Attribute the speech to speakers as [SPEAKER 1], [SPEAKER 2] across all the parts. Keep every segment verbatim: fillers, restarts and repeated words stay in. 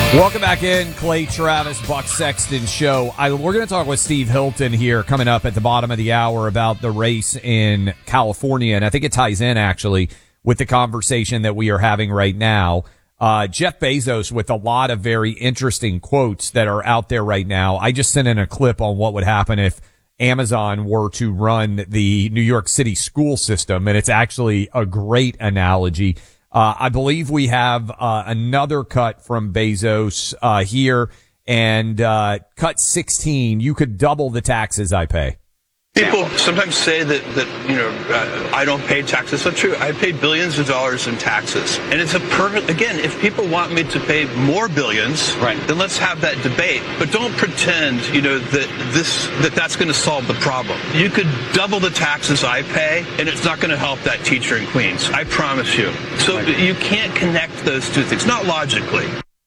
[SPEAKER 1] Welcome back in, Clay Travis, Buck Sexton Show. I, we're going to talk with Steve Hilton here coming up at the bottom of the hour about the race in California, and I think it ties in, actually, with the conversation that we are having right now. Uh, Jeff Bezos with a lot of very interesting quotes that are out there right now. I just sent in a clip on what would happen if Amazon were to run the New York City school system, and it's actually a great analogy. Uh, I believe we have uh, another cut from Bezos uh, here, and uh, cut sixteen. You could double the taxes I pay.
[SPEAKER 2] People sometimes say that, that you know, uh, I don't pay taxes. That's not true. I pay billions of dollars in taxes. And it's a perfect, again, if people want me to pay more billions, right, then let's have that debate. But don't pretend, you know, that this that that's going to solve the problem. You could double the taxes I pay, and it's not going to help that teacher in Queens. I promise you. So you can't connect those two things, not logically.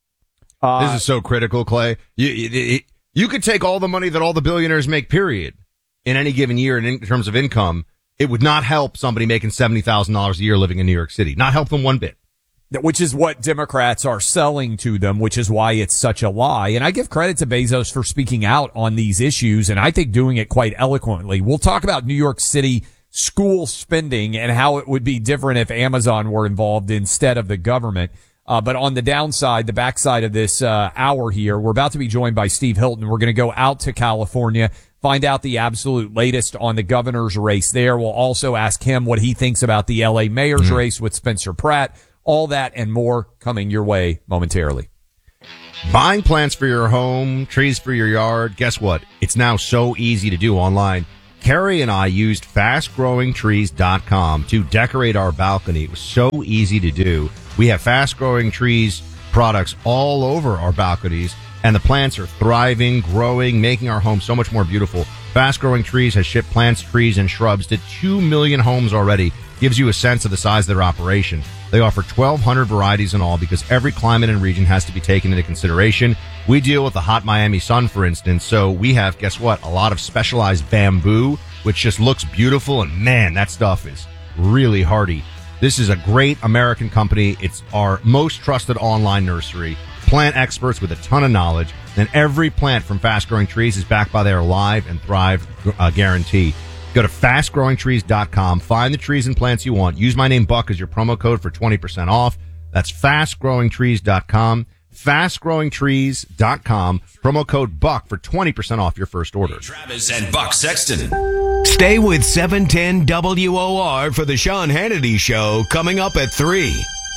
[SPEAKER 3] Uh, this is so critical, Clay. You, you, you could take all the money that all the billionaires make, period, in any given year in terms of income. It would not help somebody making seventy thousand dollars a year living in New York City. Not help them one bit.
[SPEAKER 1] Which is what Democrats are selling to them, which is why it's such a lie. And I give credit to Bezos for speaking out on these issues, and I think doing it quite eloquently. We'll talk about New York City school spending and how it would be different if Amazon were involved instead of the government. Uh, but on the downside, the backside of this uh, hour here, we're about to be joined by Steve Hilton. We're going to go out to California, find out the absolute latest on the governor's race there. We'll also ask him what he thinks about the L A mayor's mm-hmm. race with Spencer Pratt. All that and more coming your way momentarily.
[SPEAKER 3] Buying plants for your home, trees for your yard. Guess what? It's now so easy to do online. Carrie and I used fast growing trees dot com to decorate our balcony. It was so easy to do. We have Fast Growing Trees products all over our balconies, and the plants are thriving, growing, making our home so much more beautiful. Fast Growing Trees has shipped plants, trees, and shrubs to two million homes already. Gives you a sense of the size of their operation. They offer twelve hundred varieties in all because every climate and region has to be taken into consideration. We deal with the hot Miami sun, for instance, so we have, guess what, a lot of specialized bamboo, which just looks beautiful, and man, that stuff is really hardy. This is a great American company. It's our most trusted online nursery. Plant experts with a ton of knowledge. And every plant from Fast Growing Trees is backed by their Live and Thrive uh, guarantee. Go to fast growing trees dot com. Find the trees and plants you want. Use my name, Buck, as your promo code for twenty percent off. That's fast growing trees dot com. fast growing trees dot com. Promo code Buck for twenty percent off your first order.
[SPEAKER 4] Travis and Buck Sexton.
[SPEAKER 5] Stay with seven ten W O R for the Sean Hannity Show coming up at three.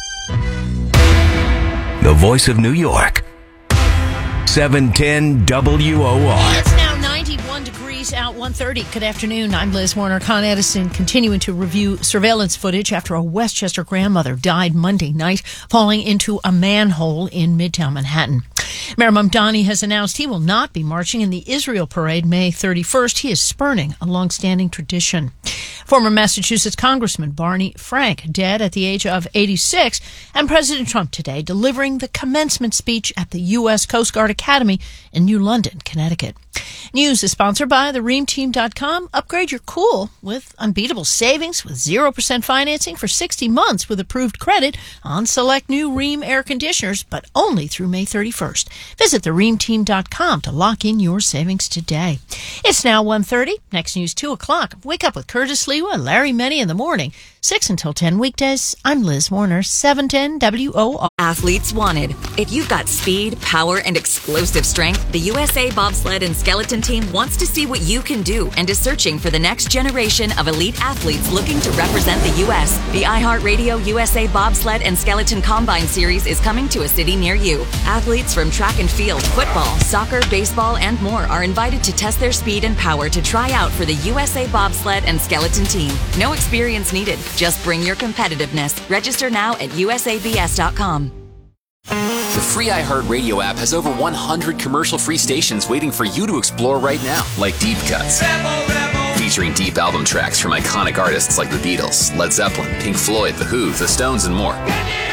[SPEAKER 5] The voice of New York. seven ten W O R.
[SPEAKER 6] It's now ninety-one degrees out, one thirty. Good afternoon. I'm Liz Warner. Con Edison continuing to review surveillance footage after a Westchester grandmother died Monday night falling into a manhole in Midtown Manhattan. Mayor Mamdani has announced he will not be marching in the Israel parade May thirty-first. He is spurning a longstanding tradition. Former Massachusetts Congressman Barney Frank, dead at the age of eighty-six, and President Trump today delivering the commencement speech at the U S Coast Guard Academy in New London, Connecticut. News is sponsored by the ream team dot com. Upgrade your cool with unbeatable savings with zero percent financing for sixty months with approved credit on select new Rheem air conditioners, but only through May thirty-first. Visit the ream team dot com to lock in your savings today. It's now one thirty. Next news, two o'clock. Wake up with Curtis Lewa and Larry Menny in the morning. six until ten weekdays. I'm Liz Warner, seven ten W O R.
[SPEAKER 7] Athletes wanted. If you've got speed, power, and explosive strength, the U S A Bobsled and Skeleton Team wants to see what you can do and is searching for the next generation of elite athletes looking to represent the U S. The iHeartRadio U S A Bobsled and Skeleton Combine Series is coming to a city near you. Athletes from track and field, football, soccer, baseball, and more are invited to test their speed and power to try out for the U S A Bobsled and Skeleton Team. No experience needed. Just bring your competitiveness. Register now at U S A B S dot com.
[SPEAKER 4] The free iHeartRadio app has over one hundred commercial-free stations waiting for you to explore right now, like Deep Cuts, featuring deep album tracks from iconic artists like the Beatles, Led Zeppelin, Pink Floyd, The Who, The Stones, and more.